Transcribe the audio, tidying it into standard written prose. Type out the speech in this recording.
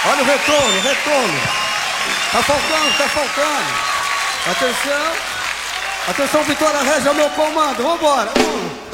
Olha o retorno, retorno. Tá faltando, tá faltando. Atenção. Atenção, Vitória Regia, meu comando. Vambora.